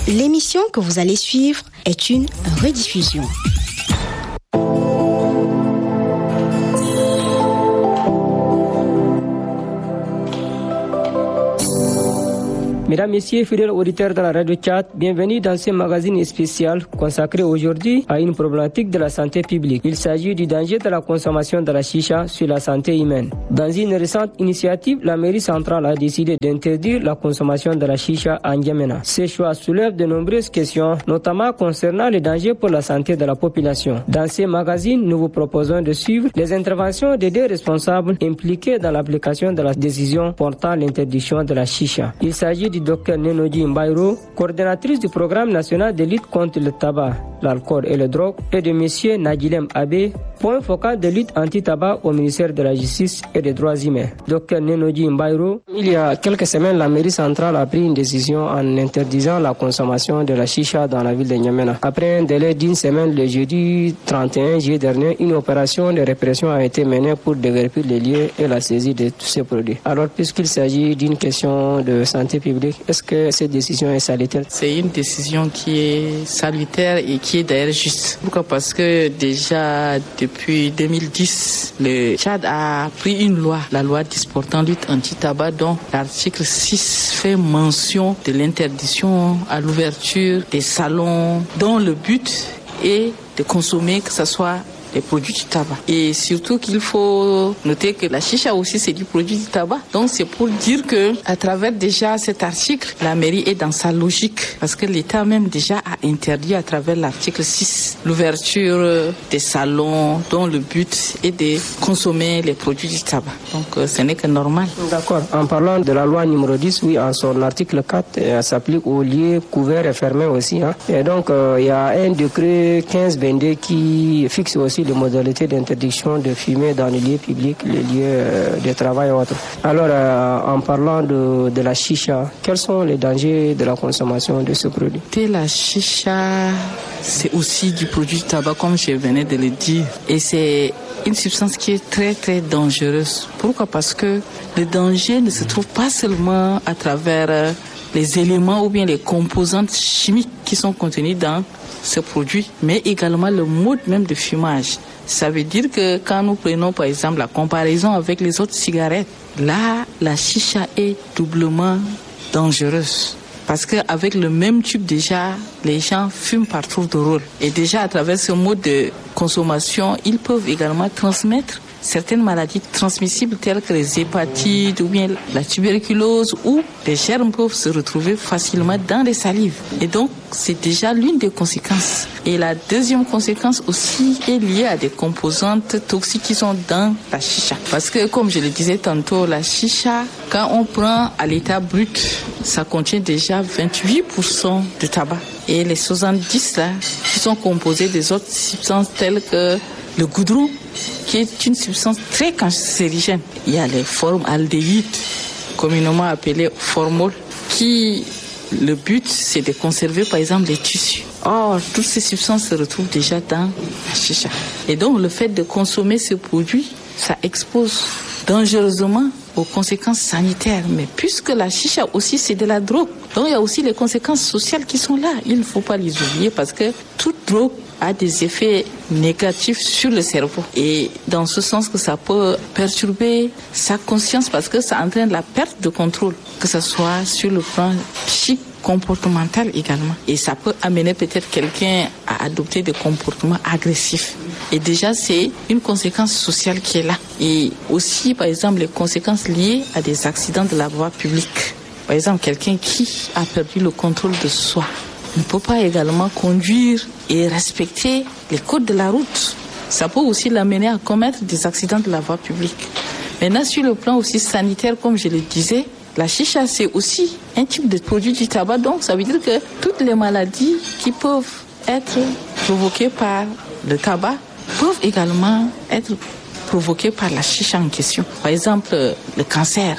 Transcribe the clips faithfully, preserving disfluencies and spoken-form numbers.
L'émission que vous allez suivre est une rediffusion. Mesdames, Messieurs, fidèles auditeurs de la Radio Tchad, bienvenue dans ce magazine spécial consacré aujourd'hui à une problématique de la santé publique. Il s'agit du danger de la consommation de la chicha sur la santé humaine. Dans une récente initiative, la mairie centrale a décidé d'interdire la consommation de la chicha à N'Djamena. Ce choix soulève de nombreuses questions, notamment concernant les dangers pour la santé de la population. Dans ce magazine, nous vous proposons de suivre les interventions des deux responsables impliqués dans l'application de la décision portant l'interdiction de la chicha. Il s'agit du Docteur Nenoji Mbairo, coordonnatrice du programme national de lutte contre le tabac, l'alcool et les drogues, et de Monsieur Nadilem Abe, point focal de lutte anti-tabac au ministère de la Justice et des Droits humains. Docteur Nenoji Mbairo, il y a quelques semaines, la mairie centrale a pris une décision en interdisant la consommation de la chicha dans la ville de N'Djamena. Après un délai d'une semaine, le jeudi trente et un juillet dernier, une opération de répression a été menée pour déguerpir les lieux et la saisie de tous ces produits. Alors, puisqu'il s'agit d'une question de santé publique, est-ce que cette décision est salutaire? C'est une décision qui est salutaire et qui est d'ailleurs juste. Pourquoi? Parce que déjà depuis deux mille dix, le Tchad a pris une loi, la loi disportant lutte anti-tabac, dont l'article six fait mention de l'interdiction à l'ouverture des salons dont le but est de consommer, que ce soit les produits du tabac. Et surtout qu'il faut noter que la chicha aussi c'est du produit du tabac. Donc c'est pour dire que à travers déjà cet article, la mairie est dans sa logique parce que l'État même déjà a interdit à travers l'article six l'ouverture des salons dont le but est de consommer les produits du tabac. Donc ce n'est que normal. D'accord. En parlant de la loi numéro dix, oui, en son article quatre, elle s'applique aux lieux couverts et fermés aussi. Hein. Et donc euh, il y a un décret quinze vingt-deux qui fixe aussi les modalités d'interdiction de fumer dans les lieux publics, les lieux euh, de travail et autres. Alors, euh, en parlant de, de la chicha, quels sont les dangers de la consommation de ce produit? La chicha, c'est aussi du produit du tabac, comme je venais de le dire. Et c'est une substance qui est très, très dangereuse. Pourquoi? Parce que le danger ne se trouve pas seulement à travers les éléments ou bien les composantes chimiques qui sont contenues dans ce produit, mais également le mode même de fumage. Ça veut dire que quand nous prenons par exemple la comparaison avec les autres cigarettes, là, la chicha est doublement dangereuse. Parce qu'avec le même tube déjà, les gens fument par tour de rôle. Et déjà à travers ce mode de consommation, ils peuvent également transmettre certaines maladies transmissibles telles que les hépatites ou bien la tuberculose, où les germes peuvent se retrouver facilement dans les salives. Et donc, c'est déjà l'une des conséquences. Et la deuxième conséquence aussi est liée à des composantes toxiques qui sont dans la chicha. Parce que, comme je le disais tantôt, la chicha, quand on prend à l'état brut, ça contient déjà vingt-huit pour cent de tabac. Et les soixante-dix là, qui sont composés des autres substances telles que le goudron, qui est une substance très cancérigène. Il y a les formaldéhydes, communément appelées formol, qui, le but, c'est de conserver, par exemple, les tissus. Or, toutes ces substances se retrouvent déjà dans la chicha. Et donc, le fait de consommer ce produit, ça expose dangereusement aux conséquences sanitaires. Mais puisque la chicha aussi, c'est de la drogue, donc il y a aussi les conséquences sociales qui sont là. Il ne faut pas les oublier parce que toute drogue a des effets négatifs sur le cerveau. Et dans ce sens que ça peut perturber sa conscience parce que ça entraîne la perte de contrôle, que ce soit sur le plan psychique, comportemental également. Et ça peut amener peut-être quelqu'un à adopter des comportements agressifs. Et déjà, c'est une conséquence sociale qui est là. Et aussi, par exemple, les conséquences liées à des accidents de la voie publique. Par exemple, quelqu'un qui a perdu le contrôle de soi ne peut pas également conduire et respecter les codes de la route. Ça peut aussi l'amener à commettre des accidents de la voie publique. Maintenant, sur le plan aussi sanitaire, comme je le disais, la chicha, c'est aussi un type de produit du tabac. Donc, ça veut dire que toutes les maladies qui peuvent être provoquées par le tabac peuvent également être provoquées par la chicha en question. Par exemple, le cancer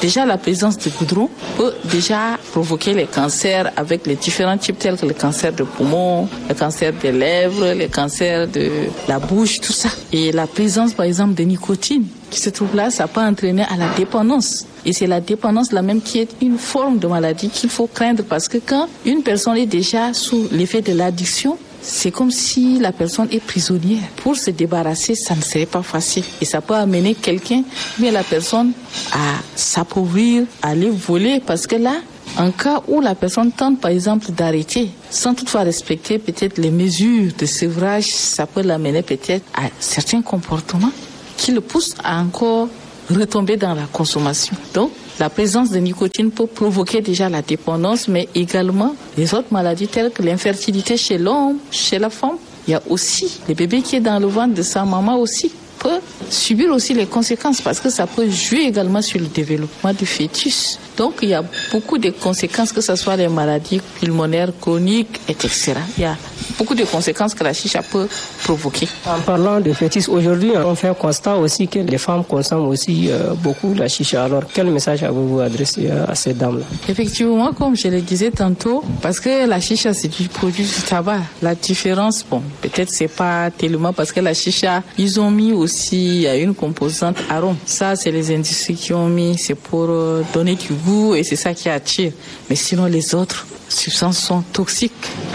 déjà la présence de goudron peut déjà provoquer les cancers avec les différents types tels que le cancer de poumon, le cancer des lèvres, le cancer de la bouche, tout ça. Et la présence par exemple de nicotine qui se trouve là, ça peut entraîner à la dépendance. Et c'est la dépendance là même qui est une forme de maladie qu'il faut craindre parce que quand une personne est déjà sous l'effet de l'addiction, c'est comme si la personne est prisonnière. Pour se débarrasser, ça ne serait pas facile. Et ça peut amener quelqu'un, bien la personne, à s'appauvrir, à aller voler. Parce que là, en cas où la personne tente par exemple d'arrêter, sans toutefois respecter peut-être les mesures de sevrage, ça peut l'amener peut-être à certains comportements qui le poussent à encore retomber dans la consommation. Donc, la présence de nicotine peut provoquer déjà la dépendance, mais également les autres maladies telles que l'infertilité chez l'homme, chez la femme. Il y a aussi le bébé qui est dans le ventre de sa maman aussi peut subir aussi les conséquences parce que ça peut jouer également sur le développement du fœtus. Donc il y a beaucoup de conséquences, que ce soit les maladies pulmonaires chroniques, et cetera. Il y a beaucoup de conséquences que la chicha peut provoquer. En parlant de fœtus, aujourd'hui, on fait un constat aussi que les femmes consomment aussi euh, beaucoup la chicha. Alors, quel message avez-vous adressé à ces dames-là? Effectivement, comme je le disais tantôt, parce que la chicha, c'est du produit du tabac. La différence, bon, peut-être c'est pas tellement parce que la chicha, ils ont mis aussi une composante arôme. Ça, c'est les industries qui ont mis, c'est pour euh, donner du goût et c'est ça qui attire. Mais sinon, les autres substances sont toxiques.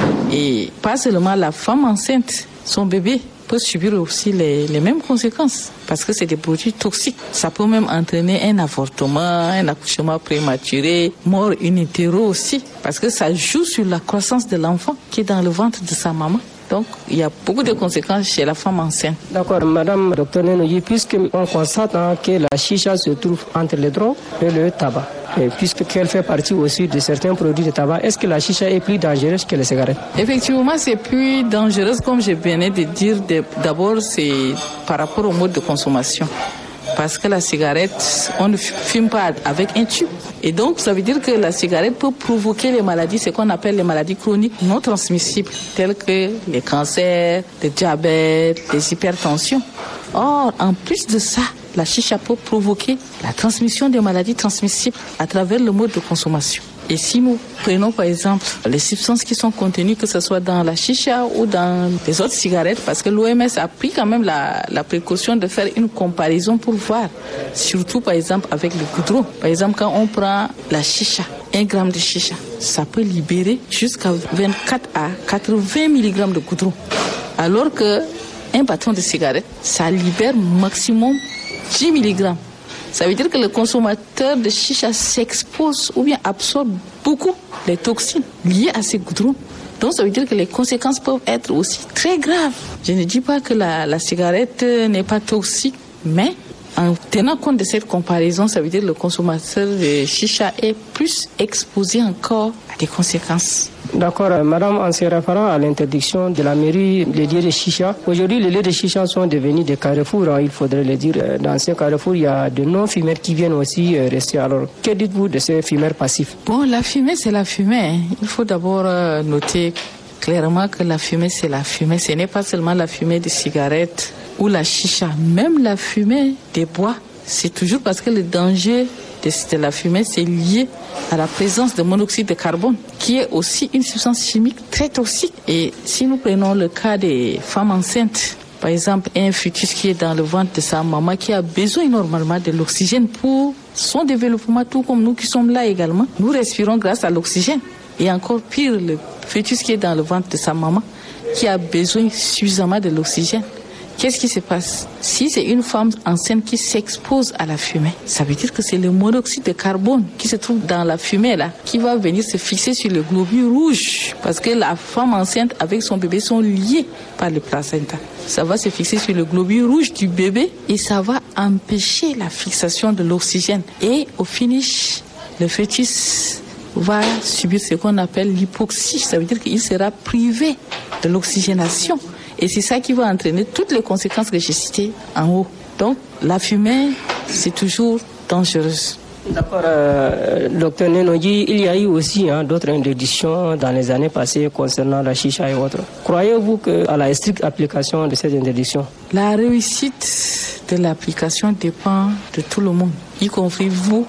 Et pas seulement la femme enceinte, son bébé peut subir aussi les, les mêmes conséquences parce que c'est des produits toxiques. Ça peut même entraîner un avortement, un accouchement prématuré, mort in utero aussi parce que ça joue sur la croissance de l'enfant qui est dans le ventre de sa maman. Donc, il y a beaucoup de conséquences chez la femme enceinte. D'accord, Madame Docteur Nenoyi, puisqu'on constate hein, que la chicha se trouve entre les drogues et le tabac, et puisqu'elle fait partie aussi de certains produits de tabac, est-ce que la chicha est plus dangereuse que les cigarettes? Effectivement, c'est plus dangereuse, comme je venais de dire. D'abord, c'est par rapport au mode de consommation. Parce que la cigarette, on ne fume pas avec un tube. Et donc, ça veut dire que la cigarette peut provoquer les maladies, ce qu'on appelle les maladies chroniques non transmissibles, telles que les cancers, le diabète, les hypertensions. Or, en plus de ça, la chicha peut provoquer la transmission des maladies transmissibles à travers le mode de consommation. Et si nous prenons par exemple les substances qui sont contenues, que ce soit dans la chicha ou dans les autres cigarettes, parce que l'O M S a pris quand même la, la précaution de faire une comparaison pour voir, surtout par exemple avec le goudron. Par exemple, quand on prend la chicha, un gramme de chicha, ça peut libérer jusqu'à vingt-quatre à quatre-vingts milligrammes de goudron. Alors que un bâton de cigarette, ça libère maximum dix milligrammes. Ça veut dire que le consommateur de chicha s'expose ou bien absorbe beaucoup les toxines liées à ces goudrons. Donc ça veut dire que les conséquences peuvent être aussi très graves. Je ne dis pas que la, la cigarette n'est pas toxique, mais en tenant compte de cette comparaison, ça veut dire que le consommateur de chicha est plus exposé encore à des conséquences. D'accord, madame, en se référant à l'interdiction de la mairie, les lieux de chicha, aujourd'hui les lieux de chicha sont devenus des carrefours, hein, il faudrait le dire. Dans ces carrefours, il y a de non-fumeurs qui viennent aussi rester. Alors, que dites-vous de ces fumeurs passifs? Bon, la fumée, c'est la fumée. Il faut d'abord noter clairement que la fumée, c'est la fumée. Ce n'est pas seulement la fumée des cigarettes ou la chicha, même la fumée des bois. C'est toujours parce que le danger de la fumée, c'est lié à la présence de monoxyde de carbone, qui est aussi une substance chimique très toxique. Et si nous prenons le cas des femmes enceintes, par exemple, un fœtus qui est dans le ventre de sa maman, qui a besoin normalement de l'oxygène pour son développement, tout comme nous qui sommes là également, nous respirons grâce à l'oxygène. Et encore pire, le fœtus qui est dans le ventre de sa maman, qui a besoin suffisamment de l'oxygène. Qu'est-ce qui se passe? Si c'est une femme enceinte qui s'expose à la fumée, ça veut dire que c'est le monoxyde de carbone qui se trouve dans la fumée là, qui va venir se fixer sur le globule rouge. Parce que la femme enceinte avec son bébé sont liés par le placenta. Ça va se fixer sur le globule rouge du bébé et ça va empêcher la fixation de l'oxygène. Et au finish, le fœtus va subir ce qu'on appelle l'hypoxie. Ça veut dire qu'il sera privé de l'oxygénation. Et c'est ça qui va entraîner toutes les conséquences que j'ai citées en haut. Donc, la fumée, c'est toujours dangereuse. D'accord, euh, docteur Nenoyi, il y a eu aussi hein, d'autres interdictions dans les années passées concernant la chicha et autres. Croyez-vous qu'à la stricte application de ces interdictions? La réussite de l'application dépend de tout le monde, y compris vous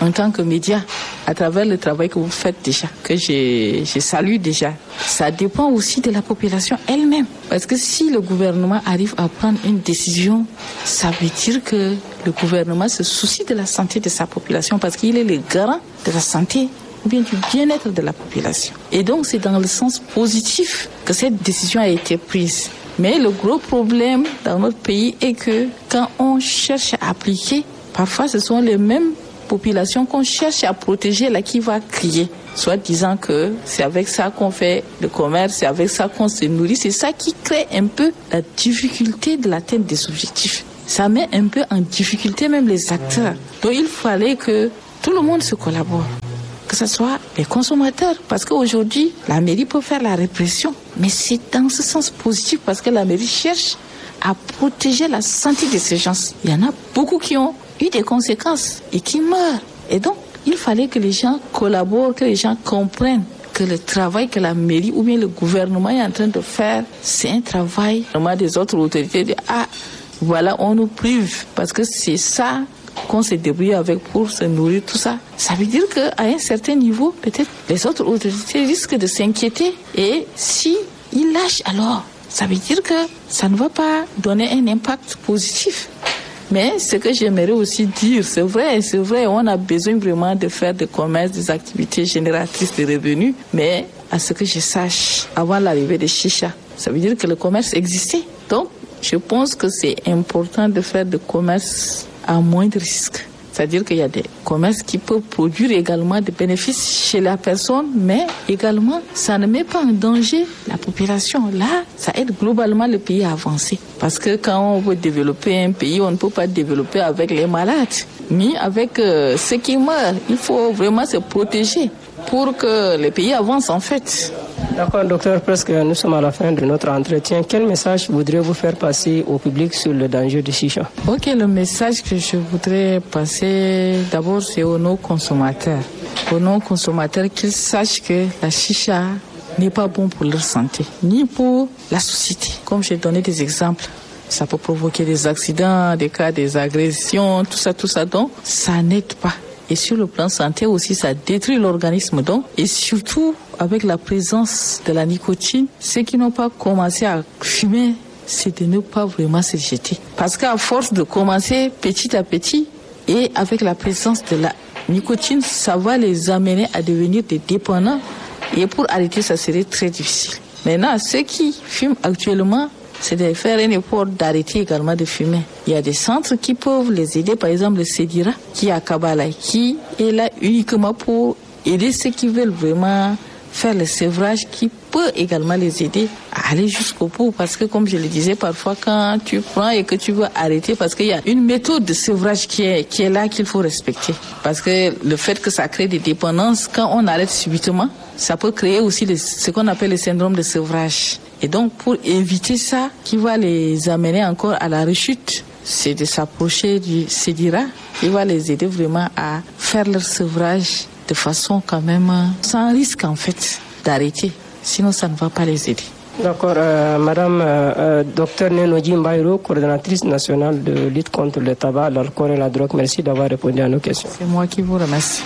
en tant que média, à travers le travail que vous faites déjà, que je, je salue déjà, ça dépend aussi de la population elle-même. Parce que si le gouvernement arrive à prendre une décision, ça veut dire que le gouvernement se soucie de la santé de sa population parce qu'il est le garant de la santé ou bien du bien-être de la population. Et donc c'est dans le sens positif que cette décision a été prise. Mais le gros problème dans notre pays est que quand on cherche à appliquer, parfois ce sont les mêmes populations qu'on cherche à protéger là qui va crier, soit disant que c'est avec ça qu'on fait le commerce, c'est avec ça qu'on se nourrit. C'est ça qui crée un peu la difficulté de l'atteinte des objectifs. Ça met un peu en difficulté même les acteurs. Donc il fallait que tout le monde se collabore, que ce soit les consommateurs, parce qu'aujourd'hui la mairie peut faire la répression, mais c'est dans ce sens positif parce que la mairie cherche à protéger la santé de ces gens. Il y en a beaucoup qui ont eu des conséquences et qui meurent. Et donc, il fallait que les gens collaborent, que les gens comprennent que le travail que la mairie ou bien le gouvernement est en train de faire, c'est un travail vraiment des autres autorités de ah, voilà, on nous prive parce que c'est ça qu'on se débrouille avec pour se nourrir, tout ça. Ça veut dire qu'à un certain niveau, peut-être les autres autorités risquent de s'inquiéter et si ils lâchent alors, ça veut dire que ça ne va pas donner un impact positif. Mais ce que j'aimerais aussi dire, c'est vrai, c'est vrai, on a besoin vraiment de faire du commerce, des activités génératrices de revenus, mais à ce que je sache, avant l'arrivée des chichas, ça veut dire que le commerce existait. Donc, je pense que c'est important de faire du commerce à moindre risque. C'est-à-dire qu'il y a des commerces qui peuvent produire également des bénéfices chez la personne, mais également, ça ne met pas en danger la population. Là, ça aide globalement le pays à avancer. Parce que quand on veut développer un pays, on ne peut pas développer avec les malades, ni avec euh, ceux qui meurent. Il faut vraiment se protéger pour que le pays avance en fait. D'accord, docteur, presque nous sommes à la fin de notre entretien. Quel message voudriez-vous faire passer au public sur le danger du chicha? Ok, le message que je voudrais passer d'abord, c'est aux non-consommateurs. Aux non-consommateurs qu'ils sachent que la chicha n'est pas bon pour leur santé, ni pour la société. Comme j'ai donné des exemples, ça peut provoquer des accidents, des cas, des agressions, tout ça, tout ça. Donc, ça n'aide pas. Et sur le plan santé aussi, ça détruit l'organisme. Donc, et surtout, avec la présence de la nicotine, ceux qui n'ont pas commencé à fumer, c'est de ne pas vraiment se jeter. Parce qu'à force de commencer petit à petit, et avec la présence de la nicotine, ça va les amener à devenir des dépendants. Et pour arrêter, ça serait très difficile. Maintenant, ceux qui fument actuellement, c'est de faire un effort d'arrêter également de fumer. Il y a des centres qui peuvent les aider, par exemple le Sedira, qui est à Kabala, qui est là uniquement pour aider ceux qui veulent vraiment faire le sevrage, qui peut également les aider à aller jusqu'au bout. Parce que comme je le disais, parfois quand tu prends et que tu veux arrêter, parce qu'il y a une méthode de sevrage qui est, qui est là qu'il faut respecter. Parce que le fait que ça crée des dépendances, quand on arrête subitement, ça peut créer aussi le, ce qu'on appelle le syndrome de sevrage. Et donc, pour éviter ça, qui va les amener encore à la rechute, c'est de s'approcher du Sedira, qui va les aider vraiment à faire leur sevrage de façon quand même sans risque en fait d'arrêter. Sinon, ça ne va pas les aider. D'accord, euh, Madame euh, Docteur Nenoji Mbaïro, coordonnatrice nationale de lutte contre le tabac, l'alcool et la drogue. Merci d'avoir répondu à nos questions. C'est moi qui vous remercie.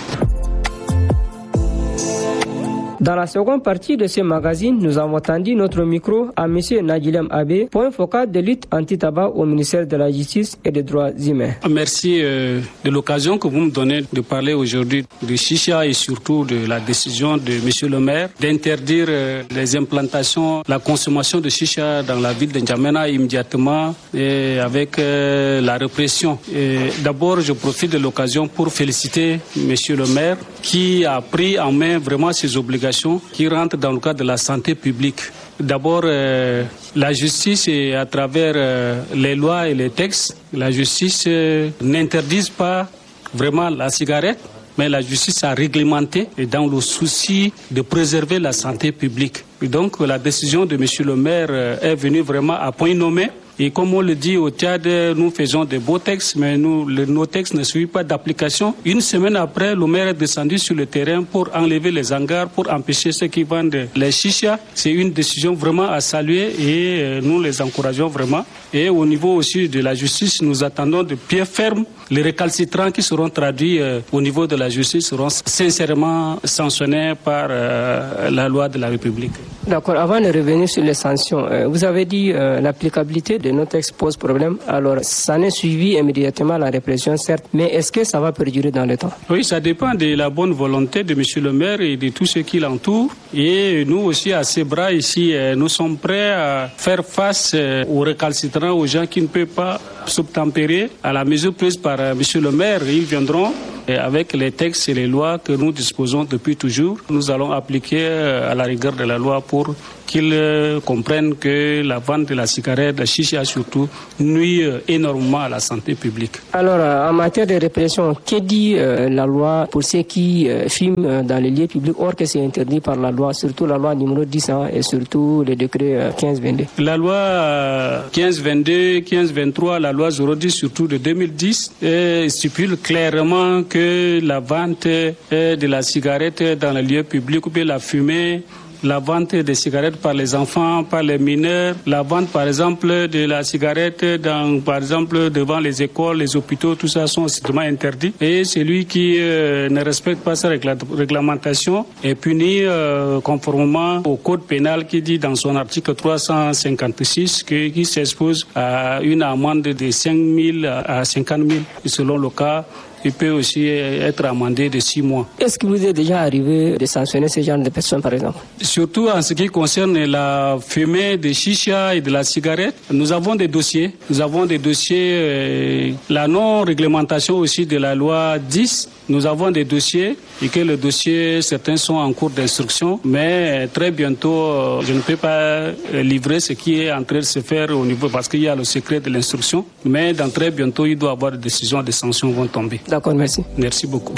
Dans la seconde partie de ce magazine, nous avons tendu notre micro à M. Nadjilem Abe, point focal de lutte anti-tabac au ministère de la Justice et des Droits humains. Merci euh, de l'occasion que vous me donnez de parler aujourd'hui de chicha et surtout de la décision de M. le maire d'interdire euh, les implantations, la consommation de chicha dans la ville de N'Djamena immédiatement et avec euh, la répression. Et d'abord, je profite de l'occasion pour féliciter M. le maire qui a pris en main vraiment ses obligations qui rentrent dans le cadre de la santé publique. D'abord, euh, la justice, et à travers euh, les lois et les textes, la justice euh, n'interdise pas vraiment la cigarette, mais la justice a réglementé et dans le souci de préserver la santé publique. Et donc, la décision de M. le maire euh, est venue vraiment à point nommé. Et comme on le dit au Tchad, nous faisons de beaux textes, mais nous, le, nos textes ne suivent pas d'application. Une semaine après, le maire est descendu sur le terrain pour enlever les hangars, pour empêcher ceux qui vendent les chichas. C'est une décision vraiment à saluer et euh, nous les encourageons vraiment. Et au niveau aussi de la justice, nous attendons de pied ferme les récalcitrants qui seront traduits euh, au niveau de la justice seront sincèrement sanctionnés par euh, la loi de la République. D'accord. Avant de revenir sur les sanctions, euh, vous avez dit euh, l'applicabilité de nos textes pose problème. Alors, ça n'est suivi immédiatement la répression, certes, mais est-ce que ça va perdurer dans le temps? Oui, ça dépend de la bonne volonté de M. le maire et de tous ceux qui l'entourent. Et nous aussi, à ces bras ici, euh, nous sommes prêts à faire face euh, aux récalcitrants, aux gens qui ne peuvent pas s'obtempérer. À la mesure prise par euh, M. le maire, ils viendront. Et avec les textes et les lois que nous disposons depuis toujours, nous allons appliquer à la rigueur de la loi pour qu'ils comprennent que la vente de la cigarette, la chicha surtout, nuit énormément à la santé publique. Alors, en matière de répression, que dit euh, la loi pour ceux qui euh, fument dans les lieux publics, or que c'est interdit par la loi, surtout la loi numéro dix hein, et surtout le décret euh, quinze vingt-deux? La loi euh, quinze vingt-deux, quinze vingt-trois, la loi zéro dix surtout de deux mille dix, euh, stipule clairement que que la vente de la cigarette dans les lieux publics ou bien la fumée, la vente des cigarettes par les enfants, par les mineurs, la vente par exemple de la cigarette dans, par exemple devant les écoles, les hôpitaux, tout ça sont strictement interdits. Et celui qui euh, ne respecte pas sa régla- réglementation est puni euh, conformément au code pénal qui dit dans son article trois cent cinquante-six que, qui s'expose à une amende de cinq mille à cinquante mille selon le cas. Il peut aussi être amendé de six mois. Est-ce que vous êtes déjà arrivé de sanctionner ce genre de personnes, par exemple? Surtout en ce qui concerne la fumée de chicha et de la cigarette, nous avons des dossiers. Nous avons des dossiers, euh, la non-réglementation aussi de la loi dix. Nous avons des dossiers et que les dossiers, certains sont en cours d'instruction, mais très bientôt, je ne peux pas livrer ce qui est en train de se faire au niveau, parce qu'il y a le secret de l'instruction, mais dans très bientôt, il doit y avoir des décisions, des sanctions vont tomber. D'accord, merci. Merci beaucoup.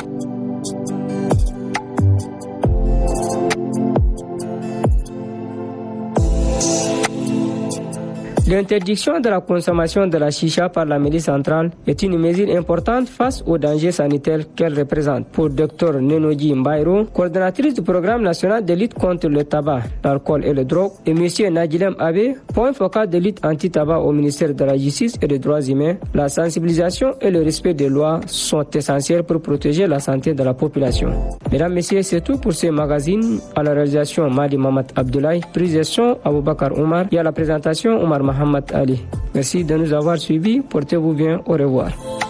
L'interdiction de la consommation de la chicha par la mairie centrale est une mesure importante face aux dangers sanitaires qu'elle représente. Pour Dr Nenoji Mbairo, coordonnatrice du programme national de lutte contre le tabac, l'alcool et le drogue, et M. Nadilem Abe, point focal de lutte anti-tabac au ministère de la Justice et des Droits humains, la sensibilisation et le respect des lois sont essentiels pour protéger la santé de la population. Mesdames, Messieurs, c'est tout pour ce magazine. À la réalisation, Madi Mamad Abdoulaye, prise de son, Aboubakar Omar, et à la présentation, Omar Mohamed Ali. Merci de nous avoir suivis. Portez-vous bien. Au revoir.